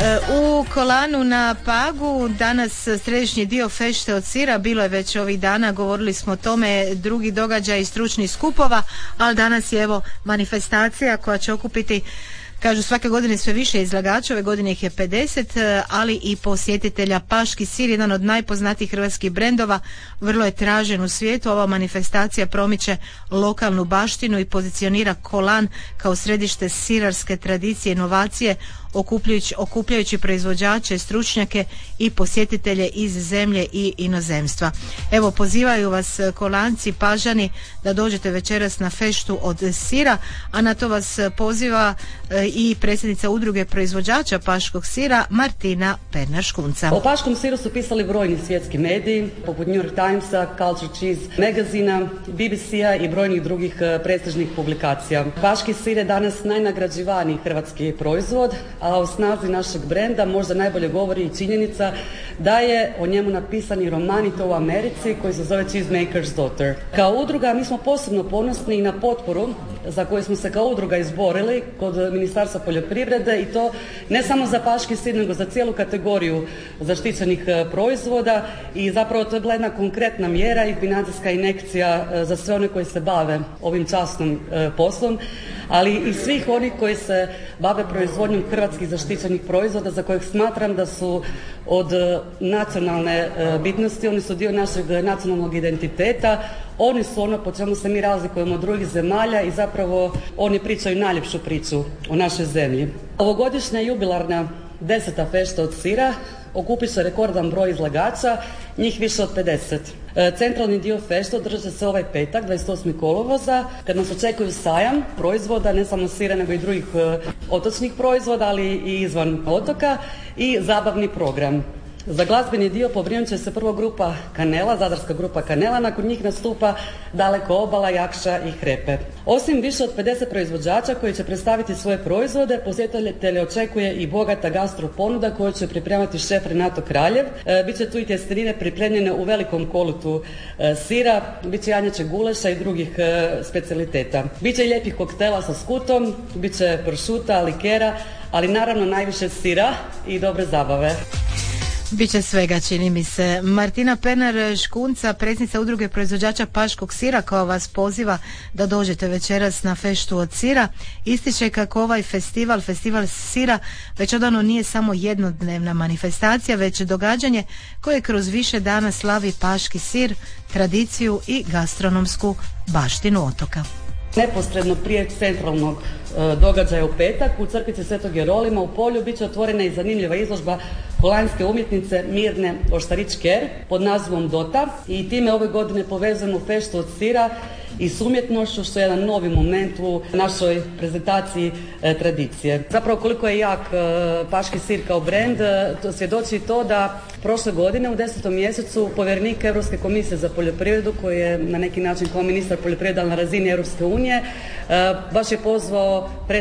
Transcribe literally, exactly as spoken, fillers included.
U Kolanu na Pagu danas središnji dio fešte od sira, bilo je već ovih dana, govorili smo o tome, drugi događaj stručnih skupova, ali danas je evo manifestacija koja će okupiti, kažu, svake godine sve više izlagača, ove godine ih je pedeset, ali i posjetitelja. Paški sir, jedan od najpoznatijih hrvatskih brendova, vrlo je tražen u svijetu. Ova manifestacija promiče lokalnu baštinu i pozicionira Kolan kao središte sirarske tradicije, inovacije, okupljajući, okupljajući proizvođače, stručnjake i posjetitelje iz zemlje i inozemstva. Evo, pozivaju vas Kolanci, Pažani da dođete večeras na feštu od sira, a na to vas poziva i predsjednica udruge proizvođača paškog sira Martina Pernar-Škunca. O paškom siru su pisali brojni svjetski mediji, poput New York Timesa, Culture Cheese magazina, B B C-a i brojnih drugih prestižnih publikacija. Paški sir je danas najnagrađivaniji hrvatski proizvod, a o snazi našeg brenda možda najbolje govori i činjenica da je o njemu napisan i roman, i to u Americi, koji se zove Cheesemaker's Daughter. Kao udruga mi smo posebno ponosni i na potporu za koju smo se kao udruga izborili kod Ministarstva poljoprivrede, i to ne samo za paški sir, nego za cijelu kategoriju zaštićenih proizvoda, i zapravo to je bila jedna konkretna mjera i financijska injekcija za sve one koji se bave ovim časnom poslom, ali i svih onih koji se bave proizvodnjom hrvatskih zaštićenih proizvoda, za kojeg smatram da su od nacionalne bitnosti, oni su dio našeg nacionalnog identiteta, oni su ono po čemu se mi razlikujemo od drugih zemalja i zapravo oni pričaju najljepšu priču o našoj zemlji. Ovogodišnja jubilarna deseta fešta od sira okupit će rekordan broj izlagača, njih više od pedeset. Centralni dio fešte održat će se ovaj petak, dvadeset osmog kolovoza, kad nas očekuju sajam proizvoda, ne samo sira, nego i drugih otočnih proizvoda, ali i izvan otoka, i zabavni program. Za glazbeni dio pobrinut će se prvo grupa Kanela, zadarska grupa Kanela, nakon njih nastupa Daleko obala, Jakša i Hrepe. Osim više od pedeset proizvođača koji će predstaviti svoje proizvode, posjetitelje očekuje i bogata gastro ponuda koju će pripremati šef Renato Kraljev. E, biće tu i tjestenine pripremljene u velikom kolutu e, sira, biće janjeće guleša i drugih e, specijaliteta. Biće i lijepih koktela sa skutom, biće pršuta, likera, ali naravno najviše sira i dobre zabave. Biće svega, čini mi se. Martina Pernar-Škunca, predsjednica udruge proizvođača paškog sira, koja vas poziva da dođete večeras na feštu od sira, ističe kako ovaj festival, festival sira, već odavno nije samo jednodnevna manifestacija, već događanje koje kroz više dana slavi paški sir, tradiciju i gastronomsku baštinu otoka. Neposredno prije centralnog e, događaja u petak u crkvici Svetog Jerolima u Polju bit će otvorena i zanimljiva izložba kolanjske umjetnice Mirne Oštarić-Ker pod nazivom Dota, i time ove godine povezujemo feštu od sira i s umjetnošću, što je jedan novi moment u našoj prezentaciji e, tradicije. Zapravo koliko je jak e, paški sir kao brend, e, to svjedoči to da prošle godine u desetom mjesecu povjerenik Europske komisije za poljoprivredu, koji je na neki način kao ministar poljoprivrede na razini Europske unije, e, baš je pozvao